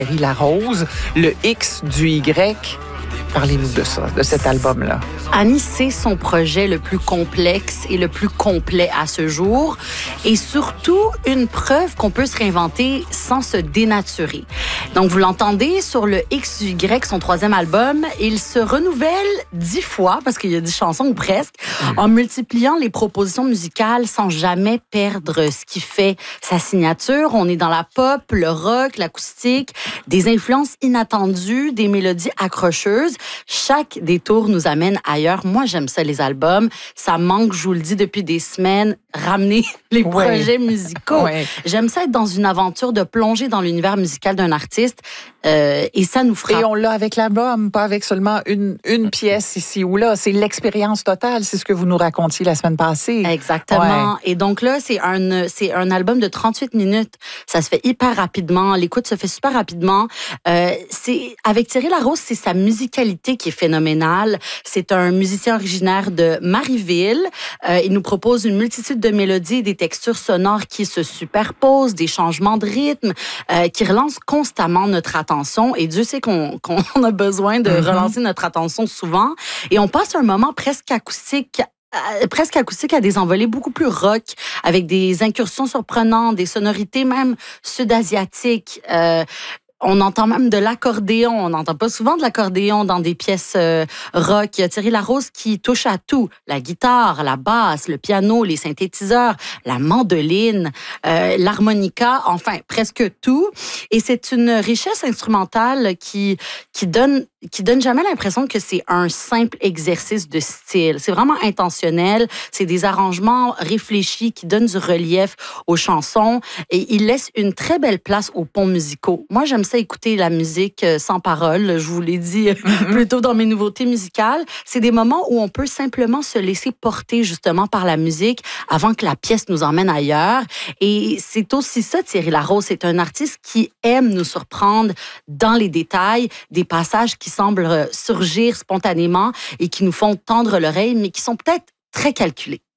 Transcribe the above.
Thierry Larose, le X du Y. Parlez-nous de ça, de cet album-là. Annie, c'est son projet le plus complexe et le plus complet à ce jour. Et surtout, une preuve qu'on peut se réinventer sans se dénaturer. Donc, vous l'entendez sur le X du Y, son troisième album. Il se renouvelle 10 fois, parce qu'il y a 10 chansons ou presque, en multipliant les propositions musicales sans jamais perdre ce qui fait sa signature. On est dans la pop, le rock, l'acoustique, des influences inattendues, des mélodies accrocheuses. Chaque détour nous amène ailleurs. Moi, j'aime ça, les albums. Ça manque, je vous le dis, depuis des semaines, ramener les projets musicaux. J'aime ça être dans une aventure de plonger dans l'univers musical d'un artiste et ça nous frappe. Et on l'a avec l'album, pas avec seulement une pièce ici ou là. C'est l'expérience totale. C'est ce que vous nous racontiez la semaine passée. Exactement. Et donc là, c'est un album de 38 minutes. Ça se fait hyper rapidement. L'écoute se fait super rapidement. Avec Thierry Larose, c'est sa musicalité qui est phénoménale. C'est un musicien originaire de Marieville. Il nous propose une multitude de mélodies et des textures sonores qui se superposent, des changements de rythme, qui relancent constamment notre attention. Et Dieu sait qu'on a besoin de relancer notre attention souvent. Et on passe un moment presque acoustique à des envolées beaucoup plus rock, avec des incursions surprenantes, des sonorités même sud-asiatiques. On entend même de l'accordéon. On n'entend pas souvent de l'accordéon dans des pièces rock. Il y a Thierry Larose qui touche à tout. La guitare, la basse, le piano, les synthétiseurs, la mandoline, l'harmonica, enfin, presque tout. Et c'est une richesse instrumentale qui donne jamais l'impression que c'est un simple exercice de style. C'est vraiment intentionnel. C'est des arrangements réfléchis qui donnent du relief aux chansons et il laisse une très belle place aux ponts musicaux. Moi, j'aime ça écouter la musique sans parole. Je vous l'ai dit plus tôt dans mes nouveautés musicales. C'est des moments où on peut simplement se laisser porter justement par la musique avant que la pièce nous emmène ailleurs. Et c'est aussi ça, Thierry Larose. C'est un artiste qui aime nous surprendre dans les détails, des passages qui semblent surgir spontanément et qui nous font tendre l'oreille, mais qui sont peut-être très calculés.